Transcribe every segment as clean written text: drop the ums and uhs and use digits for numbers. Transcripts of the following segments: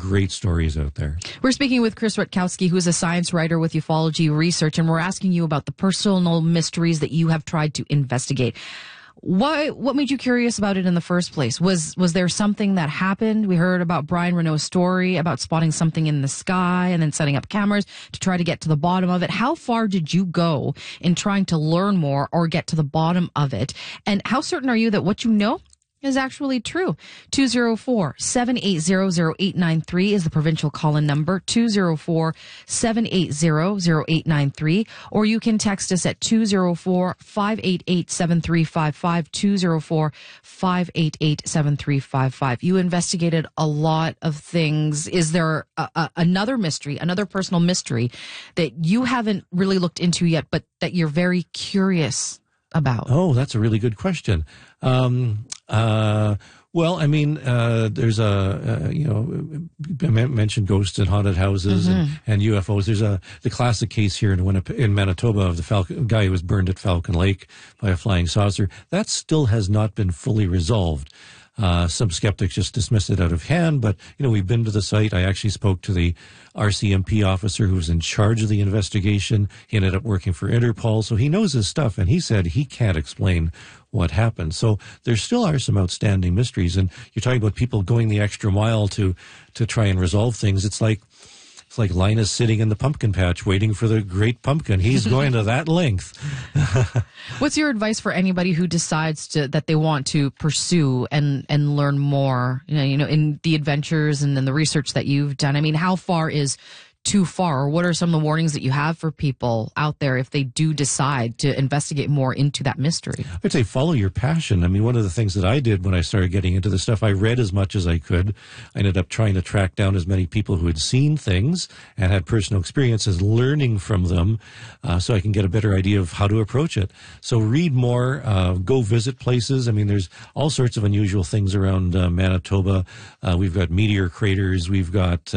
great stories out there. We're speaking with Chris Rutkowski, who is a science writer with Ufology Research, and we're asking you about the personal mysteries that you have tried to investigate. What made you curious about it in the first place? Was there something that happened? We heard about Brian Renault's story about spotting something in the sky and then setting up cameras to try to get to the bottom of it. How far did you go in trying to learn more or get to the bottom of it? And how certain are you that what you know is actually true? 204-780-0893 is the provincial call-in number, 204-780-0893, or you can text us at 204-588-7355, 204-588-7355. You investigated a lot of things. Is there another mystery, another personal mystery that you haven't really looked into yet, but that you're very curious about? Oh, that's a really good question. Well, I mean, there's I mentioned ghosts and haunted houses and UFOs. There's the classic case here in Manitoba of the guy who was burned at Falcon Lake by a flying saucer. That still has not been fully resolved. Some skeptics just dismissed it out of hand, but, we've been to the site. I actually spoke to the RCMP officer who was in charge of the investigation. He ended up working for Interpol, so he knows his stuff, and he said he can't explain what happened. So there still are some outstanding mysteries, and you're talking about people going the extra mile to try and resolve things. It's like Linus sitting in the pumpkin patch waiting for the great pumpkin. He's going to that length. What's your advice for anybody who decides that they want to pursue and learn more, in the adventures and then the research that you've done? I mean, how far is too far? Or what are some of the warnings that you have for people out there if they do decide to investigate more into that mystery? I'd say follow your passion. I mean, one of the things that I did when I started getting into this stuff, I read as much as I could. I ended up trying to track down as many people who had seen things and had personal experiences, learning from them, so I can get a better idea of how to approach it. So read more, go visit places. I mean, there's all sorts of unusual things around Manitoba. We've got meteor craters. We've got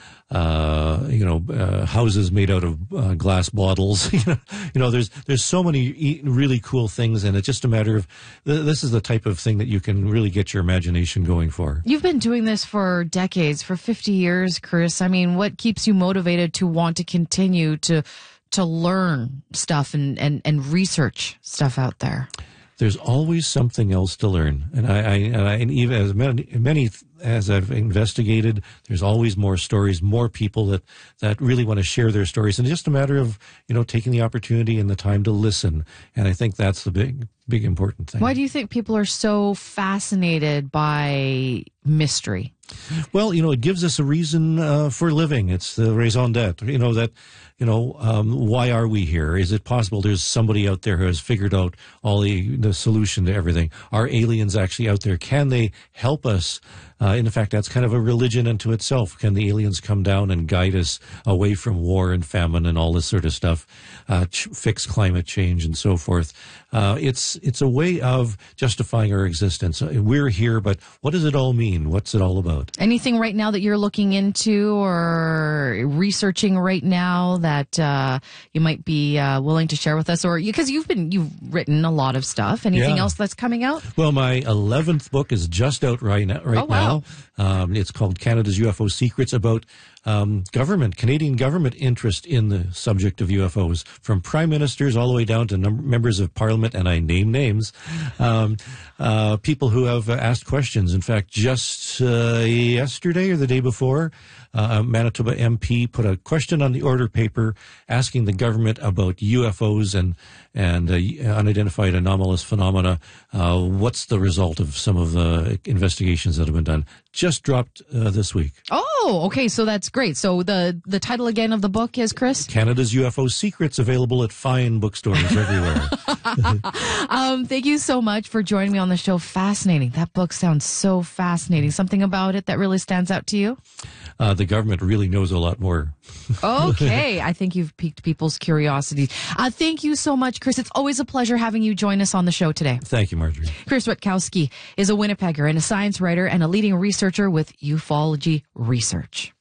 houses made out of glass bottles. There's so many really cool things, and it's just a matter of this is the type of thing that you can really get your imagination going for. You've been doing this for decades, for 50 years, Chris. I mean, what keeps you motivated to want to continue to learn stuff and research stuff out there? There's always something else to learn, and even as many as I've investigated, there's always more stories, more people that really want to share their stories, and it's just a matter of taking the opportunity and the time to listen. And I think that's the big important thing. Why do you think people are so fascinated by mystery? Well, it gives us a reason for living. It's the raison d'etre. Why are we here? Is it possible there's somebody out there who has figured out all the solution to everything? Are aliens actually out there? Can they help us? In fact, that's kind of a religion unto itself. Can the aliens come down and guide us away from war and famine and all this sort of stuff, fix climate change and so forth? It's a way of justifying our existence. We're here, but what does it all mean? What's it all about? Anything right now that you're looking into or researching right now that you might be willing to share with us, or because you've written a lot of stuff? Anything else that's coming out? Well, my 11th book is just out right now. It's called Canada's UFO Secrets, about Canadian government interest in the subject of UFOs, from prime ministers all the way down to members of parliament, and I name names, people who have asked questions. In fact, just yesterday or the day before, Manitoba MP put a question on the order paper asking the government about UFOs and unidentified anomalous phenomena. What's the result of some of the investigations that have been done? Just dropped this week. Oh, okay. So that's great. So the title again of the book is, Chris? Canada's UFO Secrets, available at fine bookstores everywhere. Thank you so much for joining me on the show. Fascinating. That book sounds so fascinating. Something about it that really stands out to you? The government really knows a lot more. Okay. I think you've piqued people's curiosity. Thank you so much, Chris. It's always a pleasure having you join us on the show today. Thank you, Marjorie. Chris Rutkowski is a Winnipegger and a science writer and a leading researcher with Ufology Research.